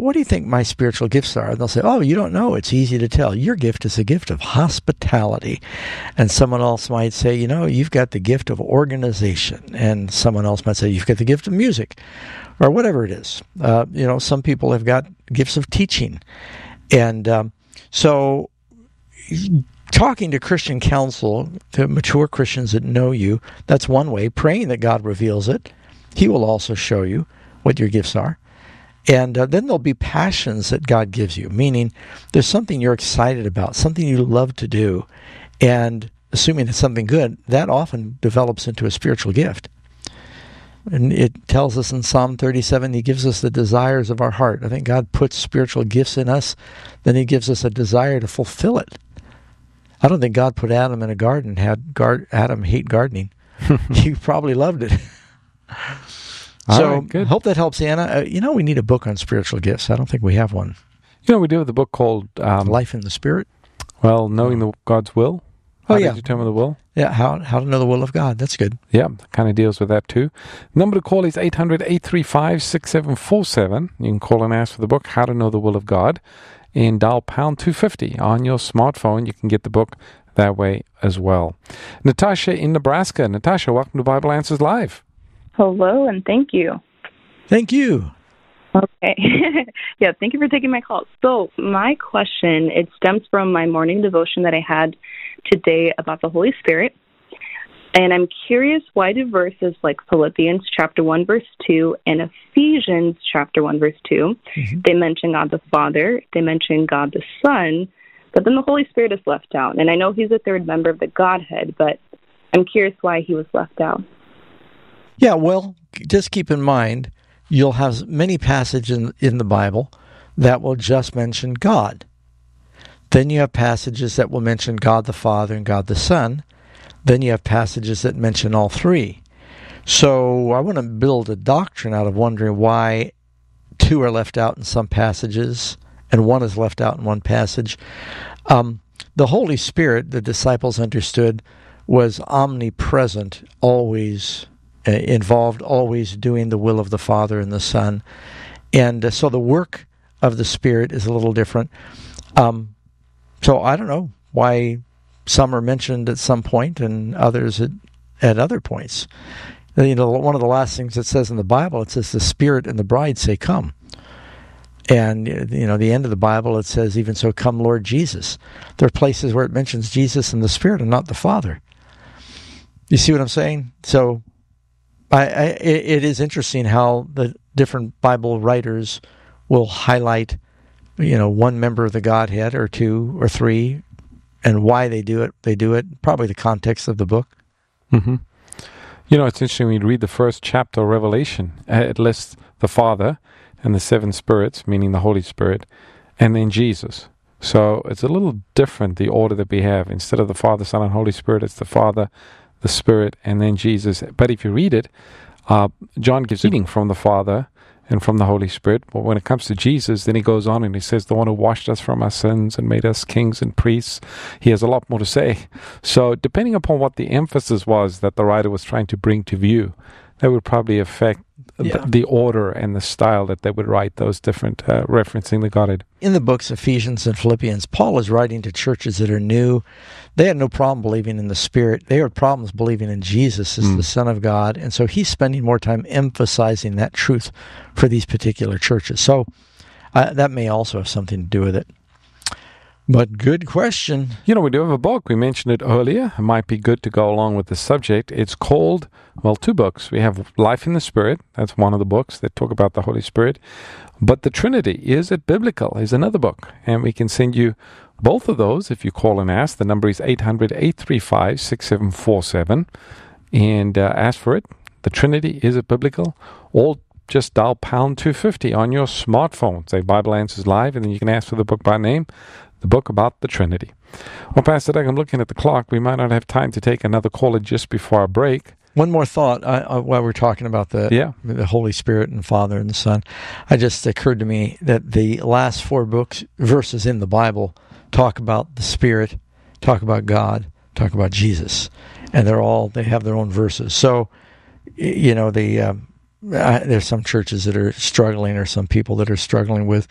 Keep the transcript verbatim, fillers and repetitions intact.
what do you think my spiritual gifts are? And they'll say, oh, you don't know. It's easy to tell. Your gift is a gift of hospitality. And someone else might say, you know, you've got the gift of organization. And someone else might say, you've got the gift of music, or whatever it is. Uh, you know, some people have got gifts of teaching. And um, so talking to Christian counsel, to mature Christians that know you, that's one way. Praying that God reveals it. He will also show you what your gifts are. And uh, then there'll be passions that God gives you, meaning there's something you're excited about, something you love to do. And assuming it's something good, that often develops into a spiritual gift. And it tells us in Psalm thirty-seven, He gives us the desires of our heart. I think God puts spiritual gifts in us, then He gives us a desire to fulfill it. I don't think God put Adam in a garden, had gar- Adam hate gardening. He probably loved it. So, right, good. Hope that helps, Anna. Uh, you know, we need a book on spiritual gifts. I don't think we have one. You know, we do have the book called... Um, Life in the Spirit? Well, Knowing the God's Will. How Oh, to yeah. determine the will. Yeah, how how to know the will of God. That's good. Yeah, kind of deals with that too. Number to call is eight hundred, eight three five, six seven four seven. You can call and ask for the book, How to Know the Will of God, and dial pound two fifty on your smartphone. You can get the book that way as well. Natasha in Nebraska. Natasha, welcome to Bible Answers Live. Hello, and thank you. Thank you. Okay. Yeah, thank you for taking my call. So my question, it stems from my morning devotion that I had today about the Holy Spirit. And I'm curious, why do verses like Philippians chapter one, verse two, and Ephesians chapter one, verse two, mm-hmm. they mention God the Father, they mention God the Son, but then the Holy Spirit is left out. And I know He's the third member of the Godhead, but I'm curious why He was left out. Yeah, well, just keep in mind, you'll have many passages in, in the Bible that will just mention God. Then you have passages that will mention God the Father and God the Son. Then you have passages that mention all three. So I want to build a doctrine out of wondering why two are left out in some passages and one is left out in one passage. Um, the Holy Spirit, the disciples understood, was omnipresent, always uh, involved, always doing the will of the Father and the Son. And uh, so the work of the Spirit is a little different. Um, so I don't know why some are mentioned at some point and others at, at other points. You know, one of the last things it says in the Bible, it says the Spirit and the bride say, come. And, you know, the end of the Bible, it says, even so, come, Lord Jesus. There are places where it mentions Jesus and the Spirit and not the Father. You see what I'm saying? So I, I, it is interesting how the different Bible writers will highlight, you know, one member of the Godhead or two or three, and why they do it. They do it, probably the context of the book. Mm-hmm. You know, it's interesting when you read the first chapter of Revelation. It lists the Father and the seven spirits, meaning the Holy Spirit, and then Jesus. So it's a little different, the order that we have. Instead of the Father, Son, and Holy Spirit, it's the Father, the Spirit, and then Jesus. But if you read it, uh, John gives reading from the Father and from the Holy Spirit. But when it comes to Jesus, then he goes on and he says, the one who washed us from our sins and made us kings and priests. He has a lot more to say. So depending upon what the emphasis was that the writer was trying to bring to view, that would probably affect yeah. the, the order and the style that they would write those different, uh, referencing the Godhead. In the books Ephesians and Philippians, Paul is writing to churches that are new. They had no problem believing in the Spirit. They had problems believing in Jesus as mm. the Son of God. And so he's spending more time emphasizing that truth for these particular churches. So uh, that may also have something to do with it. But good question. You know, we do have a book. We mentioned it earlier. It might be good to go along with the subject. It's called, well, two books. We have Life in the Spirit. That's one of the books that talk about the Holy Spirit. But the Trinity, Is It Biblical, is another book. And we can send you both of those if you call and ask. The number is eight hundred, eight three five, six seven four seven. And uh, ask for it. The Trinity, Is It Biblical? All just dial pound two fifty on your smartphone. Say Bible Answers Live, and then you can ask for the book by name. The book about the Trinity. Well, Pastor Doug, I'm looking at the clock. We might not have time to take another caller just before our break. One more thought I, I, while we're talking about the, yeah. the Holy Spirit and Father and the Son. It just occurred to me that the last four books, verses in the Bible, talk about the Spirit, talk about God, talk about Jesus. And they're all, they have their own verses. So, you know, the... Um, Uh, there's some churches that are struggling or some people that are struggling with